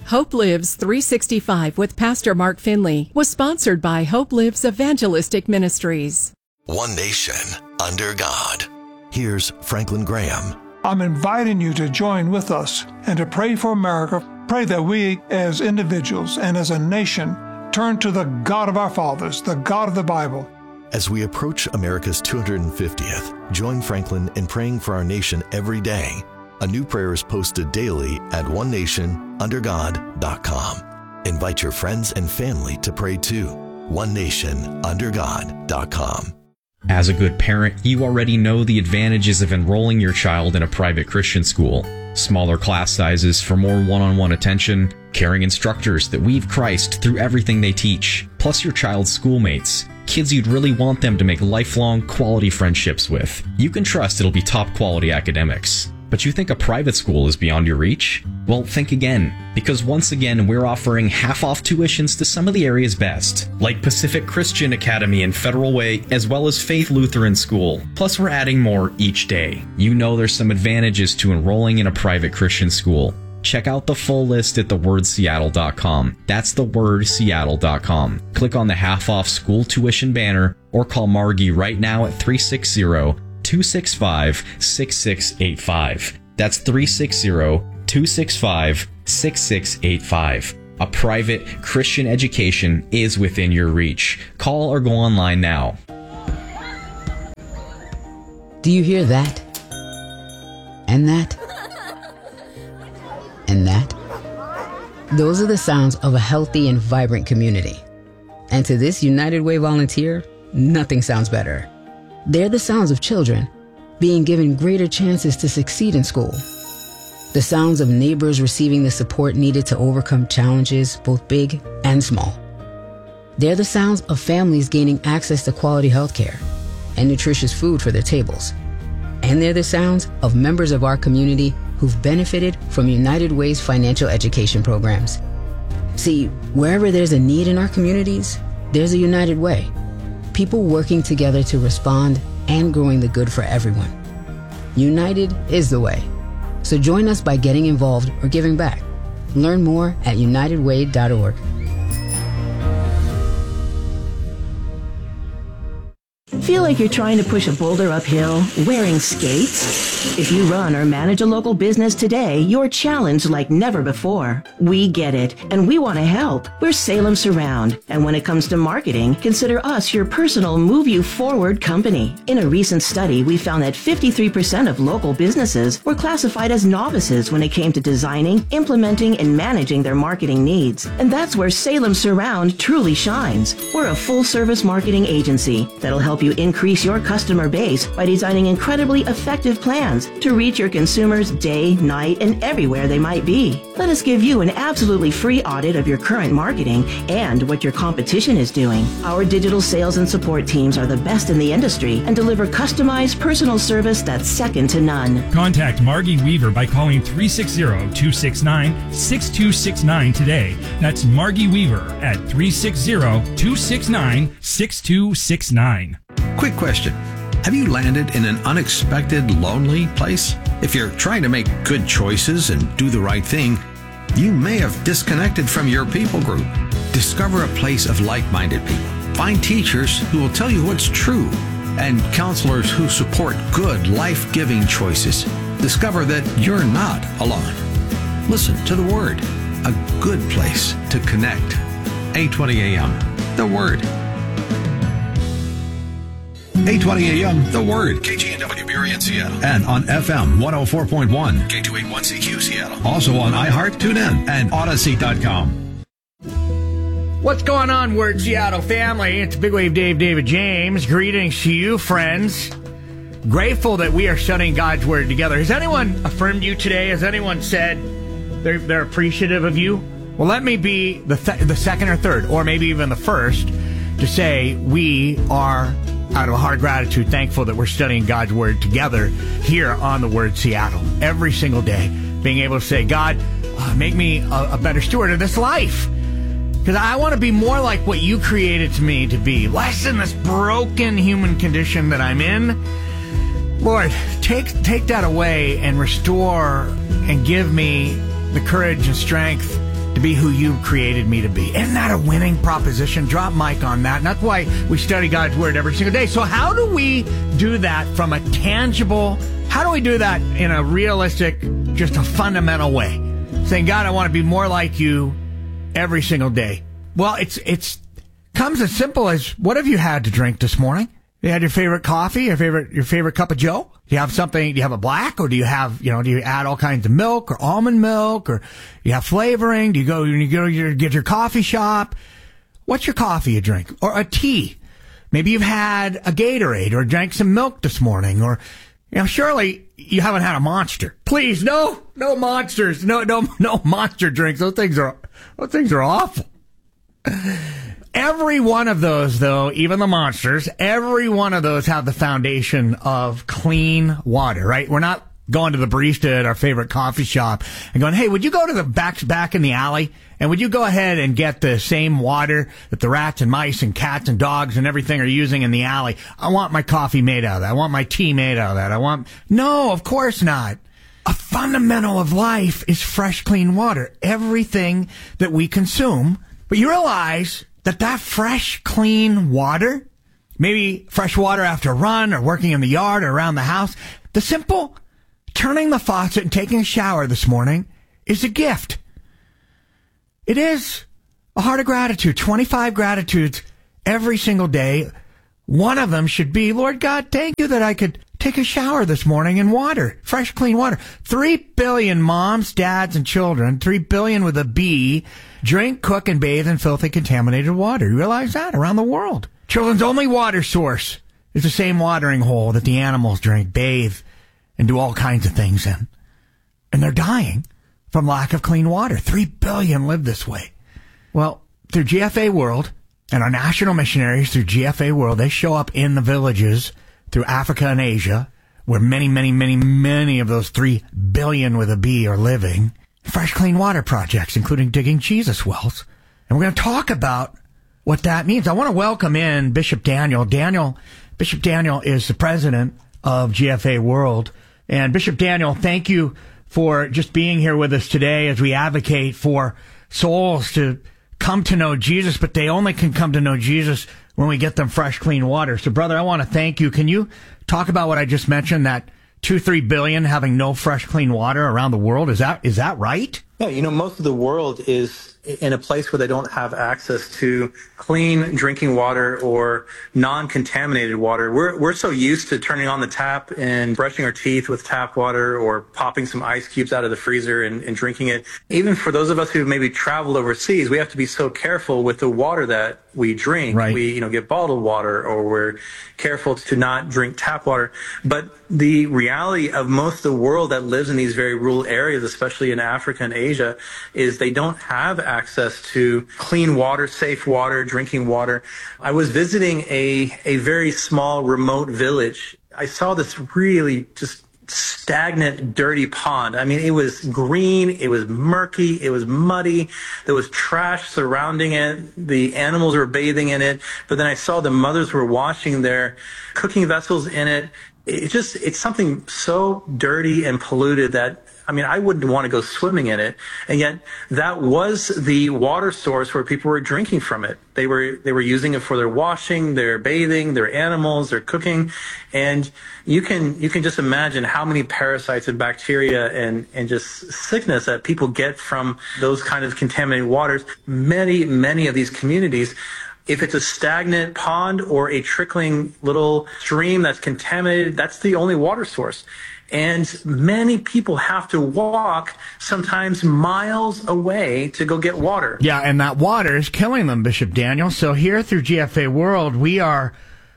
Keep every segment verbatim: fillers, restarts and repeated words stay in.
Hope Lives three sixty-five with Pastor Mark Finley was sponsored by Hope Lives Evangelistic Ministries. One nation under God. Here's Franklin Graham. I'm inviting you to join with us and to pray for America. Pray that we as individuals and as a nation turn to the God of our fathers, the God of the Bible. As we approach America's two hundred fiftieth, join Franklin in praying for our nation every day. A new prayer is posted daily at one nation under god dot com. Invite your friends and family to pray too. one nation under god dot com. As a good parent, you already know the advantages of enrolling your child in a private Christian school. Smaller class sizes for more one-on-one attention, caring instructors that weave Christ through everything they teach, plus your child's schoolmates, kids you'd really want them to make lifelong quality friendships with. You can trust it'll be top quality academics. But you think a private school is beyond your reach? Well, think again, because once again, we're offering half-off tuitions to some of the area's best, like Pacific Christian Academy and Federal Way, as well as Faith Lutheran School. Plus, we're adding more each day. You know there's some advantages to enrolling in a private Christian school. Check out the full list at the word seattle dot com. That's the word seattle dot com. Click on the half-off school tuition banner or call Margie right now at three six zero, two six five, six six eight five. That's three six zero, two six five, six six eight five. A private Christian education is within your reach. Call or go online now. Do you hear that? And that? And that? Those are the sounds of a healthy and vibrant community. And to this United Way volunteer, nothing sounds better. They're the sounds of children being given greater chances to succeed in school. The sounds of neighbors receiving the support needed to overcome challenges, both big and small. They're the sounds of families gaining access to quality health care and nutritious food for their tables. And they're the sounds of members of our community who've benefited from United Way's financial education programs. See, wherever there's a need in our communities, there's a United Way. People working together to respond and growing the good for everyone. United is the way. So join us by getting involved or giving back. Learn more at united way dot org. Feel like you're trying to push a boulder uphill wearing skates? If you run or manage a local business today, you're challenged like never before. We get it, and we want to help. We're Salem Surround, and when it comes to marketing, consider us your personal Move You Forward company. In a recent study, we found that fifty-three percent of local businesses were classified as novices when it came to designing, implementing, and managing their marketing needs. And that's where Salem Surround truly shines. We're a full-service marketing agency that'll help you increase your customer base by designing incredibly effective plans to reach your consumers day, night, and everywhere they might be. Let us give you an absolutely free audit of your current marketing and what your competition is doing. Our digital sales and support teams are the best in the industry and deliver customized personal service that's second to none. Contact Margie Weaver by calling three six zero, two six nine, six two six nine today. That's Margie Weaver at three six zero, two six nine, six two six nine. Quick question. Have you landed in an unexpected, lonely place? If you're trying to make good choices and do the right thing, you may have disconnected from your people group. Discover a place of like-minded people. Find teachers who will tell you what's true and counselors who support good, life-giving choices. Discover that you're not alone. Listen to the Word, a good place to connect. eight twenty a.m. The Word. eight twenty a.m. The Word. K G N W Berry in Seattle. And on F M one oh four point one. K two eighty-one C Q Seattle. Also on iHeart, TuneIn, and Odyssey dot com. What's going on, Word Seattle family? It's Big Wave Dave, David James. Greetings to you, friends. Grateful that we are studying God's Word together. Has anyone affirmed you today? Has anyone said they're, they're appreciative of you? Well, let me be the, th- the second or third, or maybe even the first, to say we are, out of a heart of gratitude, thankful that we're studying God's Word together here on the Word Seattle every single day. Being able to say, God, uh, make me a, a better steward of this life. Because I want to be more like what you created to me to be. Less in this broken human condition that I'm in. Lord, take take that away and restore and give me the courage and strength to to be who you created me to be. Isn't that a winning proposition? Drop mic on that. And that's why we study God's Word every single day. So how do we do that from a tangible, how do we do that in a realistic, just a fundamental way? Saying, God, I want to be more like you every single day. Well, it's it's comes as simple as, what have you had to drink this morning? You had your favorite coffee, your favorite your favorite cup of joe? Do you have something, do you have a black, or do you have, you know, do you add all kinds of milk or almond milk, or you have flavoring? Do you go, you go to your, get your coffee shop? What's your coffee you drink? Or a tea? Maybe you've had a Gatorade or drank some milk this morning, or, you know, surely you haven't had a Monster. Please, no, no monsters, no, no, no monster drinks. Those things are, those things are awful. Every one of those, though, even the monsters, every one of those have the foundation of clean water, right? We're not going to the barista at our favorite coffee shop and going, hey, would you go to the back, back in the alley, and would you go ahead and get the same water that the rats and mice and cats and dogs and everything are using in the alley? I want my coffee made out of that. I want my tea made out of that. I want... No, of course not. A fundamental of life is fresh, clean water. Everything that we consume. But you realize that that fresh, clean water, maybe fresh water after a run or working in the yard or around the house, the simple turning the faucet and taking a shower this morning is a gift. It is a heart of gratitude, twenty-five gratitudes every single day. One of them should be, Lord God, thank you that I could take a shower this morning in water, fresh, clean water. Three billion moms, dads, and children, three billion with a B, drink, cook, and bathe in filthy, contaminated water. You realize that? Around the world. Children's only water source is the same watering hole that the animals drink, bathe, and do all kinds of things in. And they're dying from lack of clean water. Three billion live this way. Well, through G F A World, and our national missionaries through G F A World, they show up in the villages through Africa and Asia, where many, many, many, many of those three billion with a B are living. Fresh, clean water projects, including digging Jesus wells. And we're going to talk about what that means. I want to welcome in Bishop Daniel. Daniel, Bishop Daniel is the president of G F A World. And Bishop Daniel, thank you for just being here with us today as we advocate for souls to come to know Jesus, but they only can come to know Jesus when we get them fresh, clean water. So, brother, I want to thank you. Can you talk about what I just mentioned, that two, three billion having no fresh, clean water around the world? Is that is that right? Yeah, you know, most of the world is in a place where they don't have access to clean drinking water or non-contaminated water. We're we're so used to turning on the tap and brushing our teeth with tap water or popping some ice cubes out of the freezer and, and drinking it. Even for those of us who maybe traveled overseas, we have to be so careful with the water that we drink. Right. We, you know, get bottled water, or we're careful to not drink tap water. But the reality of most of the world that lives in these very rural areas, especially in Africa and Asia, is they don't have access to clean water, safe water, drinking water. I was visiting a, a very small remote village. I saw this really just stagnant, dirty pond. I mean, it was green, it was murky, it was muddy, there was trash surrounding it, the animals were bathing in it, but then I saw the mothers were washing their cooking vessels in it. It just, it's something so dirty and polluted that, I mean, I wouldn't want to go swimming in it. And yet that was the water source where people were drinking from it. They were, they were using it for their washing, their bathing, their animals, their cooking. And you can, you can just imagine how many parasites and bacteria and, and just sickness that people get from those kind of contaminated waters. Many, many of these communities, if it's a stagnant pond or a trickling little stream that's contaminated, that's the only water source. And many people have to walk sometimes miles away to go get water. Yeah, and that water is killing them, Bishop Daniel. So here through G F A World, we are...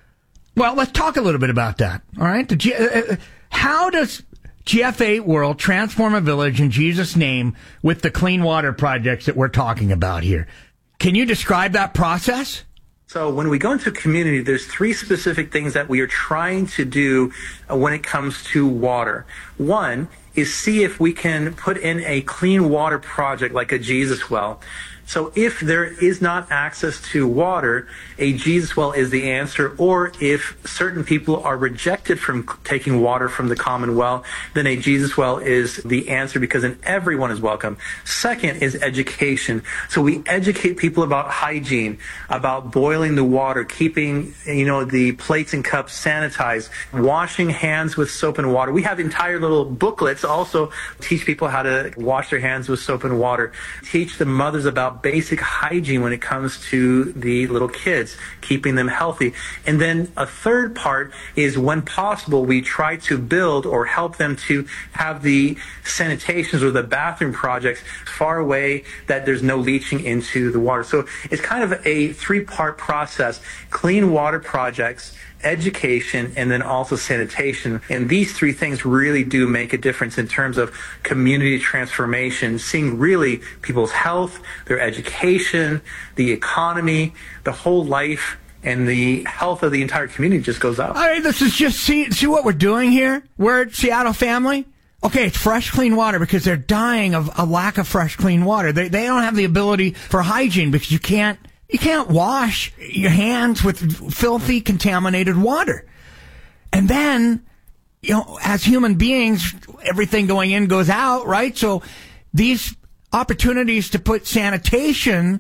Well, let's talk a little bit about that, all right? The G- uh, how does G F A World transform a village in Jesus' name with the clean water projects that we're talking about here? Can you describe that process? So when we go into a community, there's three specific things that we are trying to do uh, when it comes to water. One is see if we can put in a clean water project like a Jesus well. So if there is not access to water, a Jesus well is the answer. Or if certain people are rejected from taking water from the common well, then a Jesus well is the answer, because then everyone is welcome. Second is education. So we educate people about hygiene, about boiling the water, keeping, you know, the plates and cups sanitized, washing hands with soap and water. We have entire little booklets also teach people how to wash their hands with soap and water. Teach the mothers about basic hygiene when it comes to the little kids, keeping them healthy. And then a third part is, when possible, we try to build or help them to have the sanitations or the bathroom projects far away that there's no leaching into the water. So it's kind of a three-part process: clean water projects, education, and then also sanitation. And these three things really do make a difference in terms of community transformation, seeing really people's health, their education, the economy, the whole life, and the health of the entire community just goes up. All right, this is just, see, see what we're doing here? We're at Seattle Family. Okay, it's fresh, clean water, because they're dying of a lack of fresh, clean water. They, they don't have the ability for hygiene, because you can't You can't wash your hands with filthy, contaminated water. And then, you know, as human beings, everything going in goes out, right? So these opportunities to put sanitation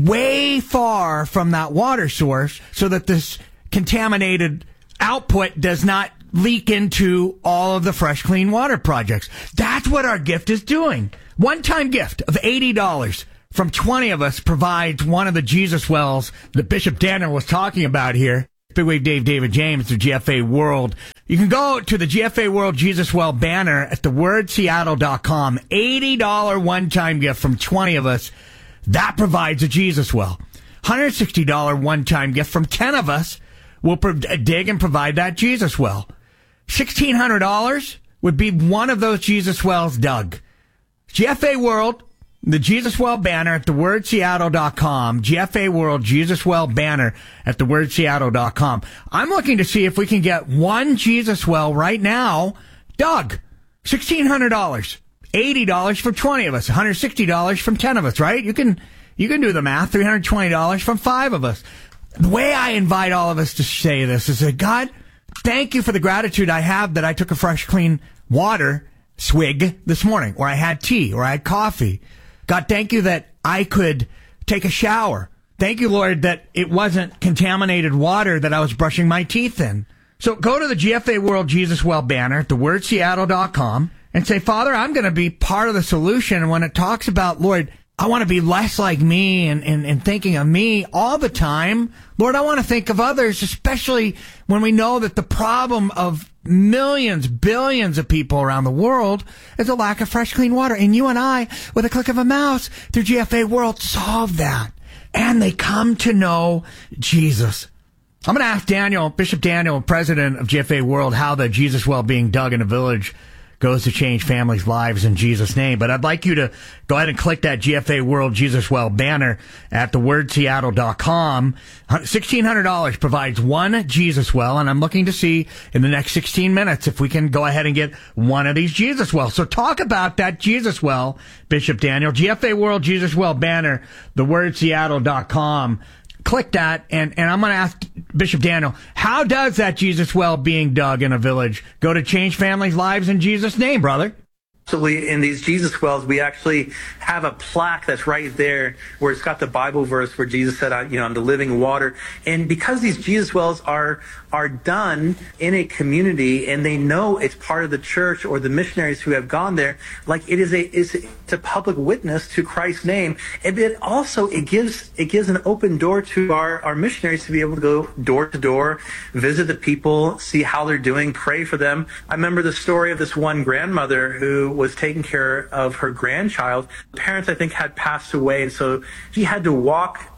way far from that water source so that this contaminated output does not leak into all of the fresh, clean water projects. That's what our gift is doing. One-time gift of eighty dollars. From twenty of us provides one of the Jesus wells that Bishop Daniel was talking about here. Big Wave Dave, David James, the G F A World. You can go to the G F A World Jesus Well banner at the word seattle dot com. eighty dollars one-time gift from twenty of us. That provides a Jesus well. one hundred sixty dollars one-time gift from ten of us will pro- dig and provide that Jesus well. sixteen hundred dollars would be one of those Jesus wells dug. G F A World, the Jesus Well banner at the word seattle dot com. G F A World Jesus Well banner at the word seattle dot com. I'm looking to see if we can get one Jesus well right now dug. sixteen hundred dollars. eighty dollars from twenty of us. one hundred sixty dollars from ten of us, right? You can, you can do the math. three hundred twenty dollars from five of us. The way I invite all of us to say this is that, God, thank you for the gratitude I have that I took a fresh, clean water swig this morning, or I had tea, or I had coffee. God, thank you that I could take a shower. Thank you, Lord, that it wasn't contaminated water that I was brushing my teeth in. So go to the G F A World Jesus Well banner at the word seattle dot com and say, Father, I'm going to be part of the solution. And when it talks about, Lord, I want to be less like me and, and, and thinking of me all the time, Lord, I want to think of others, especially when we know that the problem of millions, billions of people around the world is a lack of fresh, clean water. And you and I, with a click of a mouse through G F A World, solve that. And they come to know Jesus. I'm going to ask Daniel, Bishop Daniel, president of G F A World, how the Jesus well being dug in a village goes to change families' lives in Jesus' name. But I'd like you to go ahead and click that G F A World Jesus Well banner at the word seattle dot com. sixteen hundred dollars provides one Jesus well, and I'm looking to see in the next sixteen minutes if we can go ahead and get one of these Jesus wells. So talk about that Jesus well, Bishop Daniel. G F A World Jesus Well banner, the word seattle dot com. Click that, and, and I'm going to ask Bishop Daniel, how does that Jesus well being dug in a village go to change families' lives in Jesus' name, brother? Absolutely. In these Jesus wells, we actually have a plaque that's right there where it's got the Bible verse where Jesus said, you know, I'm the living water. And because these Jesus wells are are done in a community and they know it's part of the church or the missionaries who have gone there, like it is a it's, it's a public witness to Christ's name. And it also it gives it gives an open door to our, our missionaries to be able to go door to door, visit the people, see how they're doing, pray for them. I remember the story of this one grandmother who was taking care of her grandchild. Parents, I think, had passed away, and so she had to walk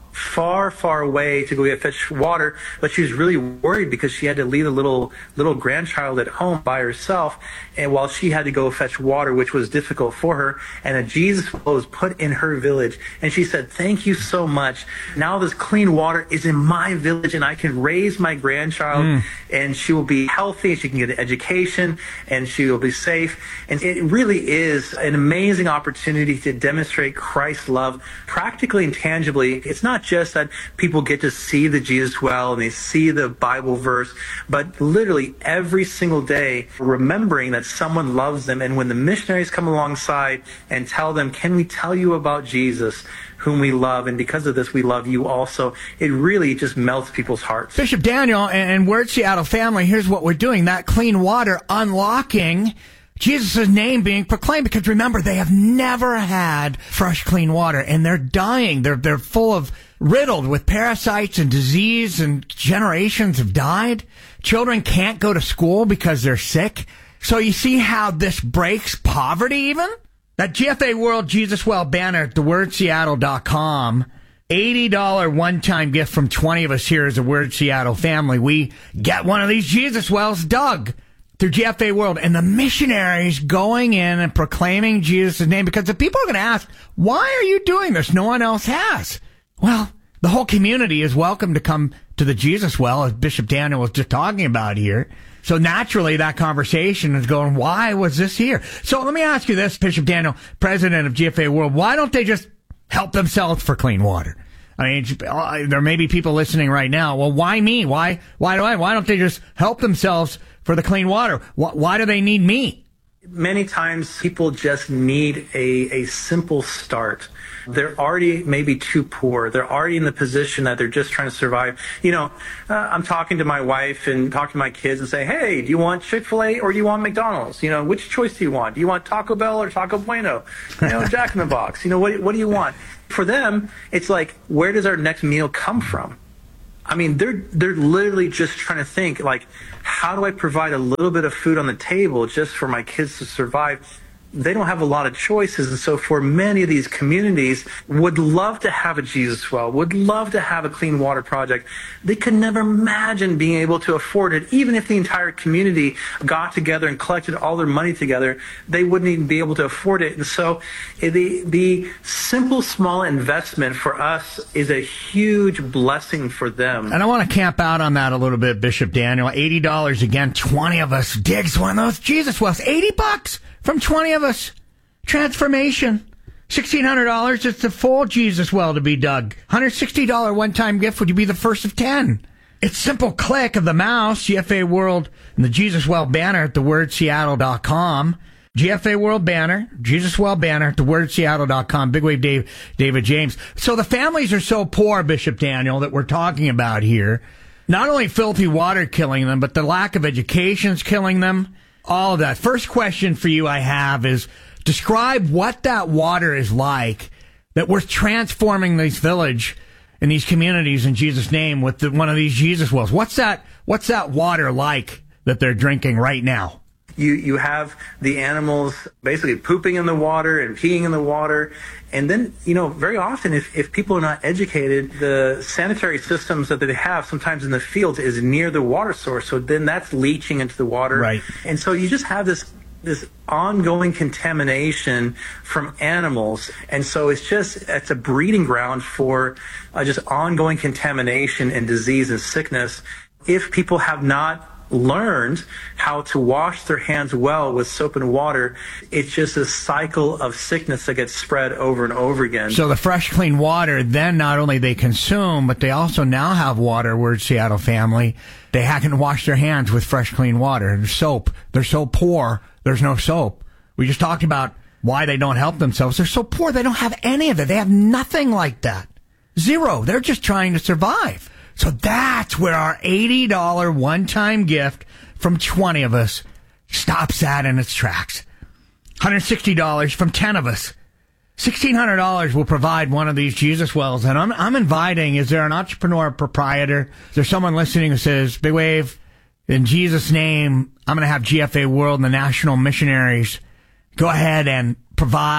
far, far away to go get fetch water, but she was really worried because she had to leave a little little grandchild at home by herself, and while she had to go fetch water, which was difficult for her, and a Jesus well was put in her village, and she said, "Thank you so much. Now this clean water is in my village, and I can raise my grandchild, mm. and she will be healthy, she can get an education, and she will be safe." And it really is an amazing opportunity to demonstrate Christ's love practically and tangibly. It's not just that people get to see the Jesus well and they see the Bible verse, but literally every single day remembering that someone loves them. And when the missionaries come alongside and tell them, "Can we tell you about Jesus, whom we love, and because of this we love you also," it really just melts people's hearts. Bishop Daniel and Word Seattle family, here's what we're doing. That clean water unlocking Jesus' name being proclaimed, because remember, they have never had fresh, clean water, and they're dying. They're they're full of, riddled with parasites and disease, and generations have died. Children can't go to school because they're sick. So you see how this breaks poverty even? That G F A World Jesus Well banner at the word seattle dot com, eighty dollars one-time gift from twenty of us here as a Word Seattle family. We get one of these Jesus Wells dug through G F A World, and the missionaries going in and proclaiming Jesus' name, because the people are going to ask, why are you doing this? No one else has. Well, the whole community is welcome to come to the Jesus Well, as Bishop Daniel was just talking about here. So naturally, that conversation is going, why was this here? So let me ask you this, Bishop Daniel, president of G F A World, why don't they just help themselves for clean water? I mean, there may be people listening right now. Well, why me? Why, why do I? Why don't they just help themselves for the clean water? Why, why do they need me? Many times people just need a, a simple start. They're already maybe too poor. They're already in the position that they're just trying to survive. You know, uh, I'm talking to my wife and talking to my kids and say, "Hey, do you want Chick-fil-A or do you want McDonald's? You know, which choice do you want? Do you want Taco Bell or Taco Bueno? You know, Jack in the Box. You know, what, what do you want?" For them, it's like, where does our next meal come from? I mean, they're they're literally just trying to think, like, how do I provide a little bit of food on the table just for my kids to survive? They don't have a lot of choices. And so for many of these communities, would love to have a Jesus Well, would love to have a clean water project. They could never imagine being able to afford it. Even if the entire community got together and collected all their money together, they wouldn't even be able to afford it. And so the, the simple, small investment for us is a huge blessing for them. And I want to camp out on that a little bit, Bishop Daniel. eighty dollars again, twenty of us digs one of those Jesus Wells. eighty bucks from twenty of us. Transformation. sixteen hundred dollars, it's the full Jesus Well to be dug. one hundred sixty dollars one-time gift, would you be the first of ten? It's simple click of the mouse, G F A World, and the Jesus Well banner at the word seattle dot com. G F A World banner, Jesus Well banner at the word seattle dot com. Big Wave Dave, David James. So the families are so poor, Bishop Daniel, that we're talking about here. Not only filthy water killing them, but the lack of education's killing them. All of that. First question for you I have is, describe what that water is like that we're transforming this village and these communities in Jesus' name with the, one of these Jesus Wells. What's that, what's that water like that they're drinking right now? You you have the animals basically pooping in the water and peeing in the water. And then, you know, very often if, if people are not educated, the sanitary systems that they have sometimes in the fields is near the water source. So then that's leaching into the water. Right. And so you just have this this ongoing contamination from animals. And so it's just, it's a breeding ground for uh, just ongoing contamination and disease and sickness. If people have not learned how to wash their hands well with soap and water, it's just a cycle of sickness that gets spread over and over again. So the fresh, clean water, then not only they consume, but they also now have water, Word Seattle family. They haven't washed their hands with fresh, clean water and soap. They're so poor, there's no soap. We just talked about why they don't help themselves. They're so poor, they don't have any of it. They have nothing like that. Zero. They're just trying to survive. So that's where our eighty dollars one-time gift from twenty of us stops that in its tracks. one hundred sixty dollars from ten of us. sixteen hundred dollars will provide one of these Jesus Wells. And I'm, I'm inviting, is there an entrepreneur proprietor? Is there someone listening who says, Big Wave, in Jesus' name, I'm going to have G F A World and the National Missionaries go ahead and provide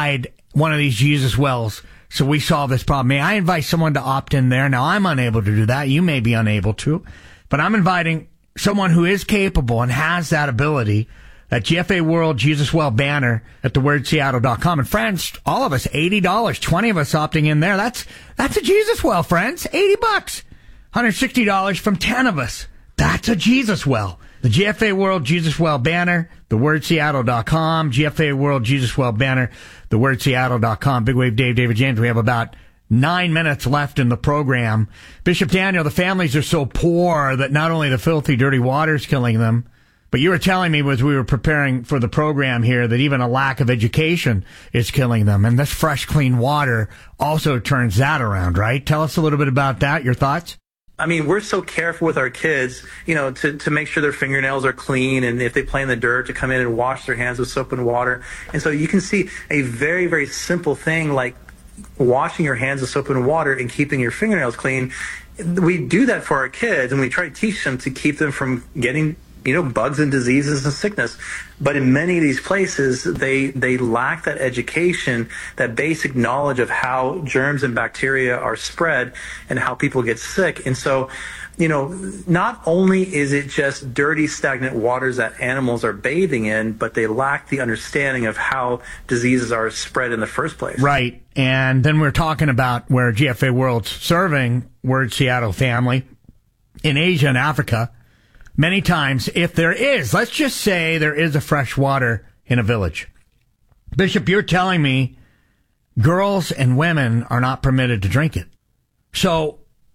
one of these Jesus wells so we solve this problem. May I invite someone to opt in there? Now, I'm unable to do that. You may be unable to. But I'm inviting someone who is capable and has that ability, that G F A World Jesus Well banner at the word seattle dot com. And friends, all of us, eighty dollars, twenty of us opting in there. That's that's a Jesus Well, friends. eighty bucks. one hundred sixty dollars from ten of us. That's a Jesus Well. The G F A World Jesus Well banner, the word seattle dot com. G F A World Jesus Well banner, the word seattle dot com. Big Wave Dave, David James. We have about nine minutes left in the program. Bishop Daniel, the families are so poor that not only the filthy, dirty water is killing them, but you were telling me as we were preparing for the program here that even a lack of education is killing them. And this fresh, clean water also turns that around, right? Tell us a little bit about that, your thoughts? I mean, we're so careful with our kids, you know, to, to make sure their fingernails are clean, and if they play in the dirt, to come in and wash their hands with soap and water. And so you can see a very, very simple thing like washing your hands with soap and water and keeping your fingernails clean. We do that for our kids, and we try to teach them to keep them from getting, you know, bugs and diseases and sickness. But in many of these places, they, they lack that education, that basic knowledge of how germs and bacteria are spread and how people get sick. And so, you know, not only is it just dirty, stagnant waters that animals are bathing in, but they lack the understanding of how diseases are spread in the first place. Right. And then we're talking about where G F A World's serving Word Seattle family in Asia and Africa. Many times, if there is, let's just say there is a fresh water in a village. Bishop, you're telling me girls and women are not permitted to drink it. So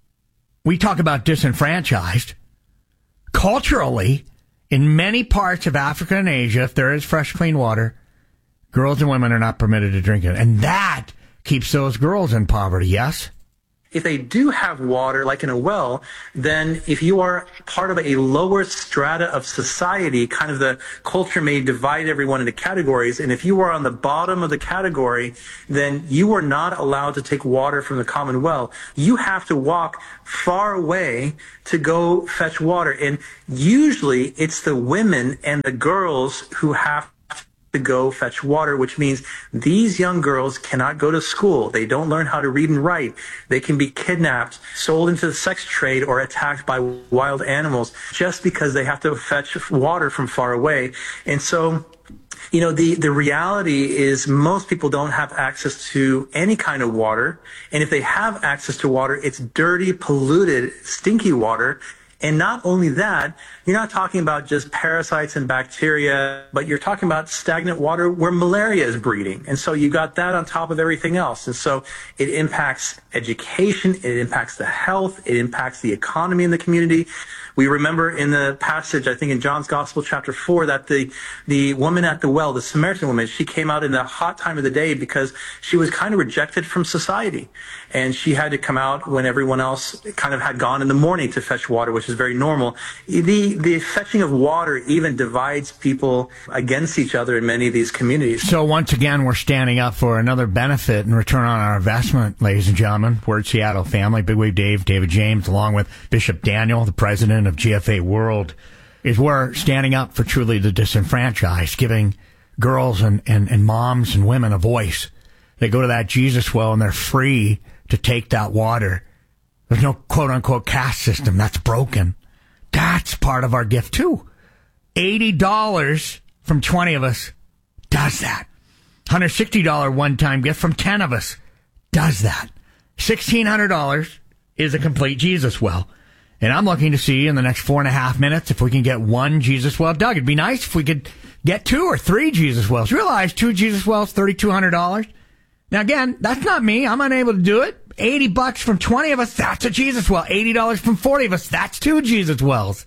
we talk about disenfranchised. Culturally, in many parts of Africa and Asia, if there is fresh, clean water, girls and women are not permitted to drink it. And that keeps those girls in poverty, yes? If they do have water, like in a well, then if you are part of a lower strata of society, kind of the culture may divide everyone into categories, and if you are on the bottom of the category, then you are not allowed to take water from the common well. You have to walk far away to go fetch water, and usually it's the women and the girls who have to go fetch water, which means these young girls cannot go to school. They don't learn how to read and write. They can be kidnapped, sold into the sex trade, or attacked by wild animals just because they have to fetch water from far away. And so, you know, the, the reality is most people don't have access to any kind of water. And if they have access to water, it's dirty, polluted, stinky water. And not only that, you're not talking about just parasites and bacteria, but you're talking about stagnant water where malaria is breeding. And so you got that on top of everything else. And so it impacts education, it impacts the health, it impacts the economy in the community. We remember in the passage, I think in John's Gospel, chapter four, that the, the woman at the well, the Samaritan woman, she came out in the hot time of the day because she was kind of rejected from society. And she had to come out when everyone else kind of had gone in the morning to fetch water, which is very normal. The, the fetching of water even divides people against each other in many of these communities. So once again, we're standing up for another benefit and return on our investment, ladies and gentlemen. Word Seattle family, Big Wave Dave, David James, along with Bishop Daniel, the president of G F A World, is we're standing up for truly the disenfranchised, giving girls and, and, and moms and women a voice. They go to that Jesus well and they're free to take that water. There's no quote-unquote caste system. That's broken. That's part of our gift, too. eighty dollars from twenty of us does that. one hundred sixty dollars one-time gift from ten of us does that. sixteen hundred dollars is a complete Jesus well. And I'm looking to see in the next four and a half minutes if we can get one Jesus well dug. It'd be nice if we could get two or three Jesus wells. Realize two Jesus wells, three thousand two hundred dollars. Now, again, that's not me. I'm unable to do it. eighty bucks from twenty of us, that's a Jesus well. eighty dollars from forty of us, that's two Jesus wells.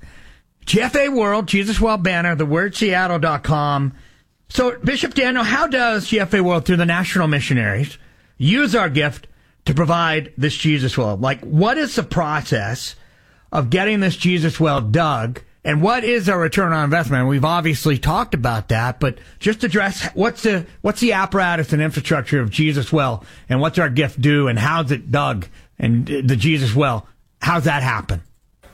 G F A World, Jesus Well banner, the word seattle dot com. So, Bishop Daniel, how does G F A World, through the national missionaries, use our gift to provide this Jesus well? Like, what is the process of getting this Jesus well dug, and what is our return on investment? And we've obviously talked about that, but just address what's the what's the apparatus and infrastructure of Jesus well, and what's our gift do, and how's it dug, and the Jesus well, how's that happen?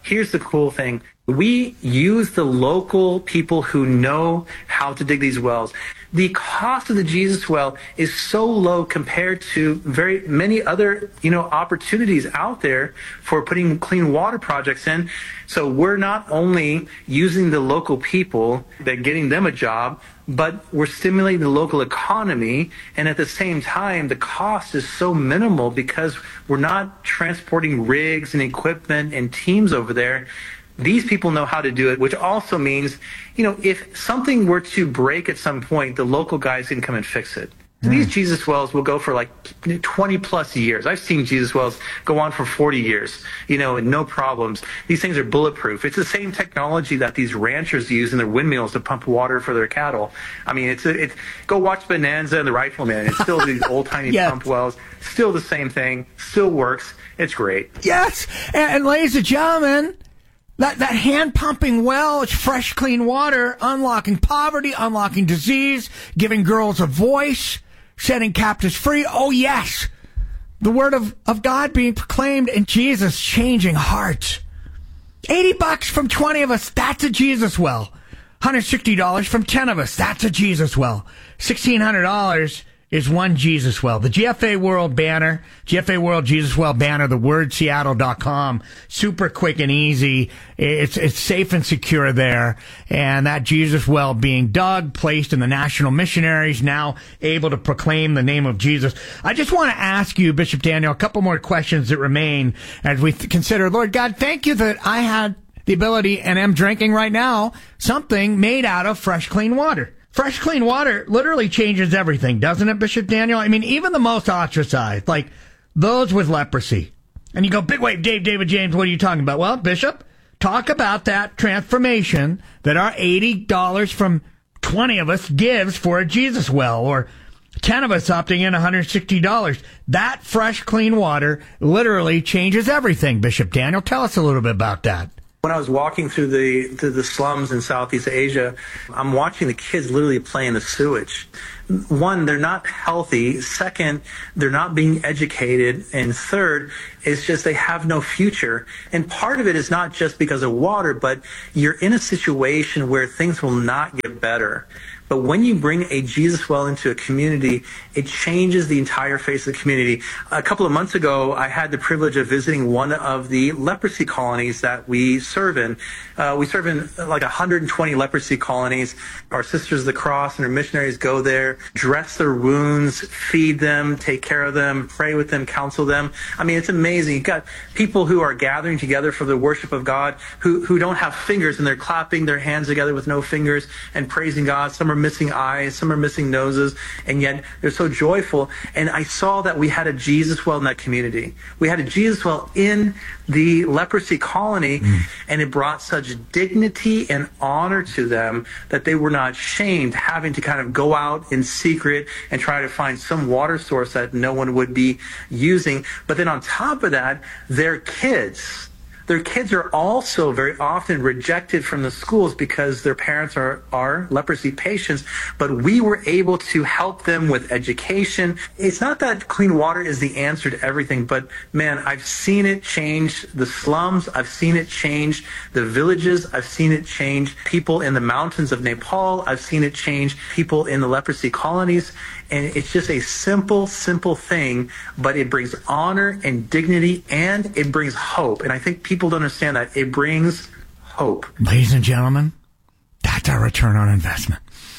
here's the cool thing. We use the local people who know how to dig these wells. The cost of the Jesus well is so low compared to very many other, you know, opportunities out there for putting clean water projects in. So we're not only using the local people, that getting them a job, but we're stimulating the local economy. And at the same time, the cost is so minimal because we're not transporting rigs and equipment and teams over there. These people know how to do it, which also means, you know, if something were to break at some point, the local guys can come and fix it. Mm. These Jesus wells will go for like twenty plus years. I've seen Jesus wells go on for forty years, you know, and no problems. These things are bulletproof. It's the same technology that these ranchers use in their windmills to pump water for their cattle. I mean, it's, a, it's go watch Bonanza and the Rifleman. It's still these old tiny yes. pump wells. Still the same thing. Still works. It's great. Yes. And, and ladies and gentlemen, That that hand-pumping well, it's fresh, clean water, unlocking poverty, unlocking disease, giving girls a voice, setting captives free. Oh, yes. The word of, of God being proclaimed and Jesus changing hearts. eighty bucks from twenty of us, that's a Jesus well. one hundred sixty dollars from ten of us, that's a Jesus well. sixteen hundred dollars is one Jesus well. The G F A World banner, G F A World Jesus Well banner, the word seattle dot com. Super quick and easy. It's it's safe and secure there. And that Jesus well being dug, placed in the national missionaries, now able to proclaim the name of Jesus. I just want to ask you, Bishop Daniel, a couple more questions that remain as we th- consider, Lord God, thank you that I had the ability and am drinking right now something made out of fresh, clean water. Fresh, clean water literally changes everything, doesn't it, Bishop Daniel? I mean, even the most ostracized, like those with leprosy. And you go, Big Wave, Dave, David James, what are you talking about? Well, Bishop, talk about that transformation that our eighty dollars from twenty of us gives for a Jesus well, or ten of us opting in one hundred sixty dollars. That fresh, clean water literally changes everything, Bishop Daniel. Tell us a little bit about that. When I was walking through the, through the slums in Southeast Asia, I'm watching the kids literally play in the sewage. One, they're not healthy. Second, they're not being educated. And third, it's just they have no future. And part of it is not just because of water, but you're in a situation where things will not get better. But when you bring a Jesus well into a community, it changes the entire face of the community. A couple of months ago, I had the privilege of visiting one of the leprosy colonies that we serve in. Uh, we serve in like one hundred twenty leprosy colonies. Our Sisters of the Cross and our missionaries go there, dress their wounds, feed them, take care of them, pray with them, counsel them. I mean, it's amazing. You've got people who are gathering together for the worship of God who, who don't have fingers, and they're clapping their hands together with no fingers and praising God. Some are missing eyes, some are missing noses, and yet they're so joyful. And I saw that we had a Jesus well in that community. We had a Jesus well in the leprosy colony, mm. and it brought such dignity and honor to them that they were not shamed having to kind of go out in secret and try to find some water source that no one would be using. But then on top of that, their kids, Their kids are also very often rejected from the schools because their parents are, are leprosy patients, but we were able to help them with education. It's not that clean water is the answer to everything, but man, I've seen it change the slums. I've seen it change the villages. I've seen it change people in the mountains of Nepal. I've seen it change people in the leprosy colonies. And it's just a simple, simple thing, but it brings honor and dignity, and it brings hope. And I think people don't understand that. It brings hope. Ladies and gentlemen, that's our return on investment.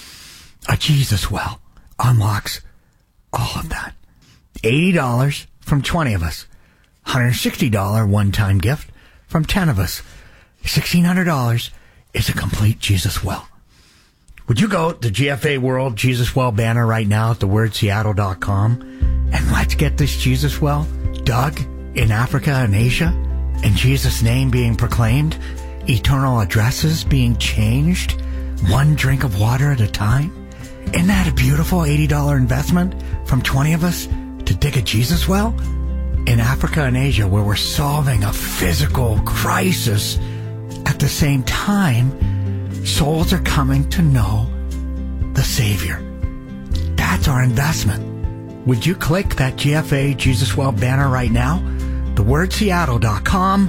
A Jesus well unlocks all of that. eighty dollars from twenty of us. one hundred sixty dollars one-time gift from ten of us. sixteen hundred dollars is a complete Jesus well. Would you go to G F A World Jesus Well banner right now at the word seattle dot com, and let's get this Jesus well dug in Africa and Asia, in Jesus' name being proclaimed, eternal addresses being changed, one drink of water at a time? Isn't that a beautiful eighty dollars investment from twenty of us to dig a Jesus well? In Africa and Asia, where we're solving a physical crisis, at the same time, souls are coming to know the Savior. That's our investment. Would you click that G F A Jesus Well banner right now? the word seattle dot com,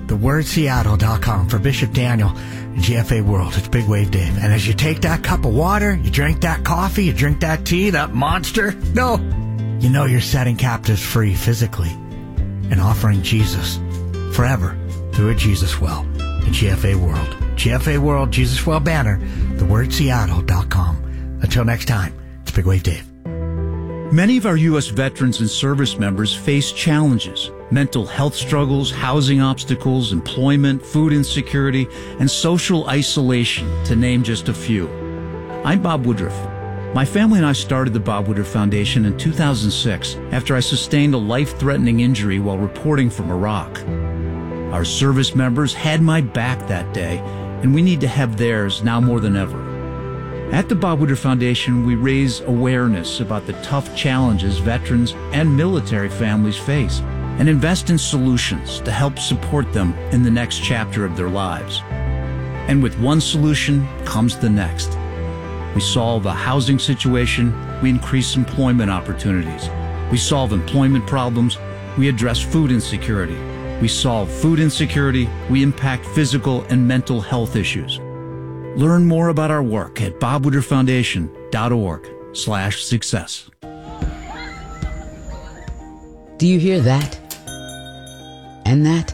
the word seattle dot com for Bishop Daniel, G F A World. It's Big Wave Dave. And as you take that cup of water, you drink that coffee, you drink that tea, that monster, no, you know you're setting captives free physically and offering Jesus forever through a Jesus Well in G F A World. G F A World, Jesus Well banner, the word seattle dot com. Until next time, it's Big Wave Dave. Many of our U S veterans and service members face challenges, mental health struggles, housing obstacles, employment, food insecurity, and social isolation, to name just a few. I'm Bob Woodruff. My family and I started the Bob Woodruff Foundation in two thousand six after I sustained a life-threatening injury while reporting from Iraq. Our service members had my back that day, and we need to have theirs now more than ever. At the Bob Woodruff Foundation, we raise awareness about the tough challenges veterans and military families face and invest in solutions to help support them in the next chapter of their lives. And with one solution comes the next. We solve a housing situation, we increase employment opportunities. We solve employment problems, we address food insecurity. We solve food insecurity, we impact physical and mental health issues. Learn more about our work at bob woodruff foundation dot org slash success. Do you hear that? And that?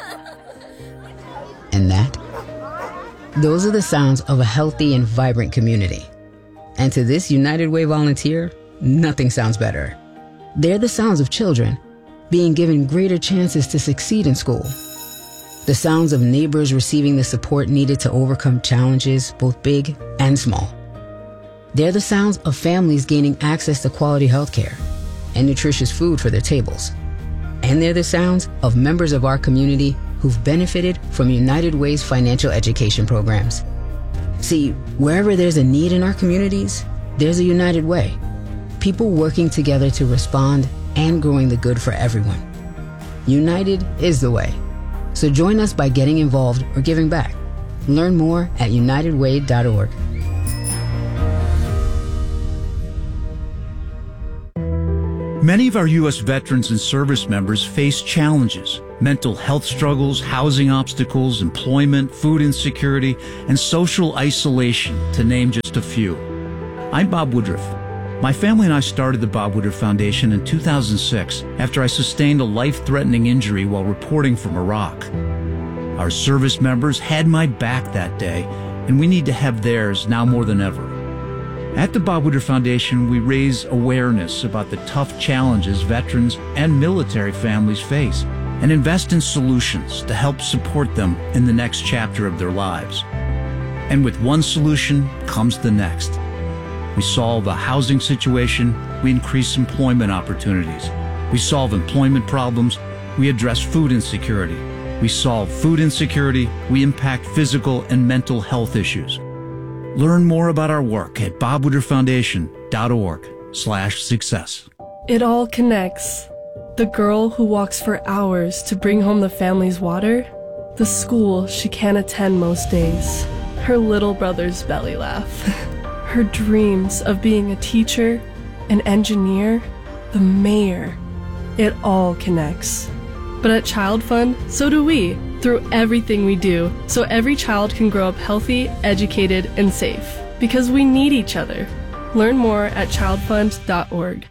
And that? Those are the sounds of a healthy and vibrant community. And to this United Way volunteer, nothing sounds better. They're the sounds of children being given greater chances to succeed in school. The sounds of neighbors receiving the support needed to overcome challenges, both big and small. They're the sounds of families gaining access to quality health care and nutritious food for their tables. And they're the sounds of members of our community who've benefited from United Way's financial education programs. See, wherever there's a need in our communities, there's a United Way. People working together to respond and growing the good for everyone. United is the way. So join us by getting involved or giving back. Learn more at united way dot org. Many of our U S veterans and service members face challenges, mental health struggles, housing obstacles, employment, food insecurity, and social isolation, to name just a few. I'm Bob Woodruff. My family and I started the Bob Woodruff Foundation in two thousand six after I sustained a life-threatening injury while reporting from Iraq. Our service members had my back that day, and we need to have theirs now more than ever. At the Bob Woodruff Foundation, we raise awareness about the tough challenges veterans and military families face and invest in solutions to help support them in the next chapter of their lives. And with one solution comes the next. We solve a housing situation, we increase employment opportunities. We solve employment problems, we address food insecurity. We solve food insecurity, we impact physical and mental health issues. Learn more about our work at bob woodruff foundation dot org slash success. It all connects. The girl who walks for hours to bring home the family's water, the school she can't attend most days, her little brother's belly laugh, her dreams of being a teacher, an engineer, the mayor. It all connects. But at Child Fund, so do we, through everything we do, so every child can grow up healthy, educated, and safe. Because we need each other. Learn more at child fund dot org.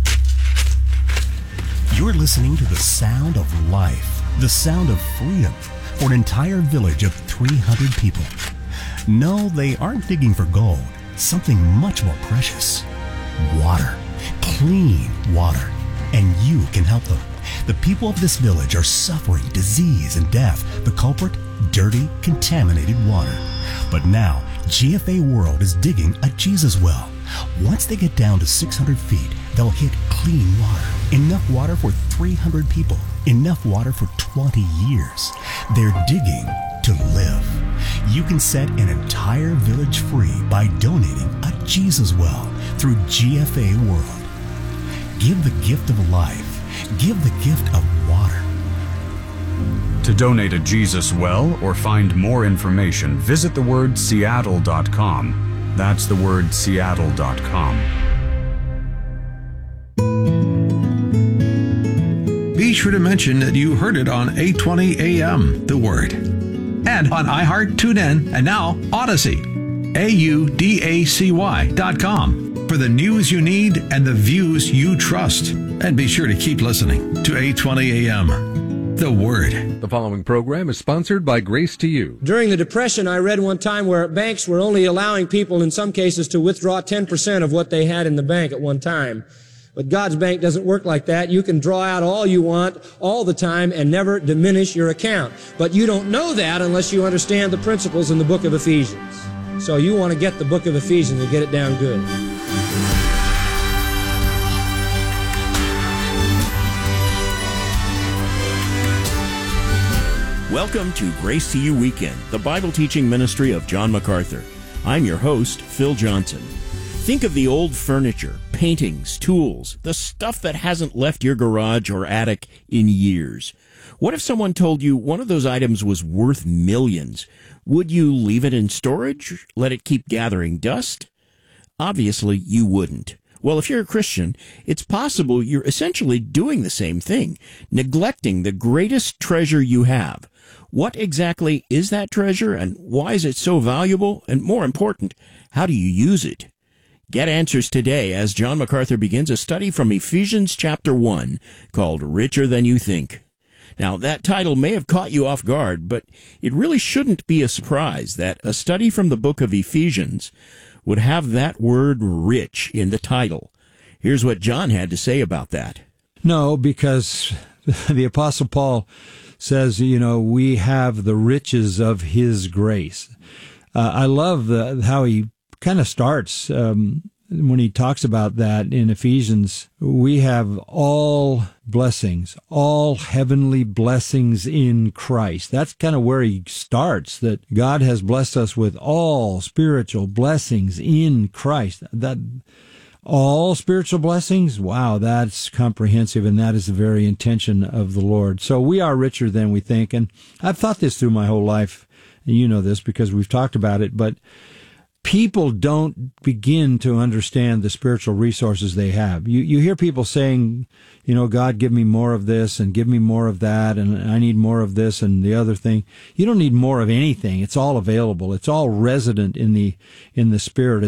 You're listening to the sound of life, the sound of freedom, for an entire village of three hundred people. No, they aren't digging for gold, something much more precious. Water, clean water, and you can help them. The people of this village are suffering disease and death. The culprit, dirty, contaminated water. But now, G F A World is digging a Jesus well. Once they get down to six hundred feet, they'll hit clean water. Enough water for three hundred people. Enough water for twenty years. They're digging to live. You can set an entire village free by donating a Jesus well through G F A World. Give the gift of life. Give the gift of water. To donate a Jesus well or find more information, visit the word seattle dot com. That's the word seattle dot com. Be be sure to mention that you heard it on eight twenty A M, The Word. And on iHeart, TuneIn, and now Odyssey. A U D A C Y dot com for the news you need and the views you trust. And be sure to keep listening to eight twenty A M, The Word. The following program is sponsored by Grace to You. During the Depression, I read one time where banks were only allowing people in some cases to withdraw ten percent of what they had in the bank at one time. But God's bank doesn't work like that. You can draw out all you want all the time and never diminish your account. But you don't know that unless you understand the principles in the book of Ephesians. So you want to get the book of Ephesians and get it down good. Welcome to Grace to You Weekend, the Bible teaching ministry of John MacArthur. I'm your host, Phil Johnson. Think of the old furniture, paintings, tools, the stuff that hasn't left your garage or attic in years. What if someone told you one of those items was worth millions? Would you leave it in storage? Let it keep gathering dust? Obviously, you wouldn't. Well, if you're a Christian, it's possible you're essentially doing the same thing, neglecting the greatest treasure you have. What exactly is that treasure, and why is it so valuable? And more important, how do you use it? Get answers today as John MacArthur begins a study from Ephesians chapter one called Richer Than You Think. Now, that title may have caught you off guard, but it really shouldn't be a surprise that a study from the book of Ephesians would have that word rich in the title. Here's what John had to say about that. No, because the Apostle Paul says, you know, we have the riches of his grace. Uh, I love the, how he kind of starts um, when he talks about that in Ephesians. We have all blessings, all heavenly blessings in Christ. That's kind of where he starts, that God has blessed us with all spiritual blessings in Christ. That all spiritual blessings, wow, that's comprehensive, and that is the very intention of the Lord. So we are richer than we think, and I've thought this through my whole life. You know this because we've talked about it, but people don't begin to understand the spiritual resources they have. You you hear people saying, you know, God, give me more of this and give me more of that, and I need more of this and the other thing. You don't need more of anything. It's all available. It's all resident in the in the Spirit.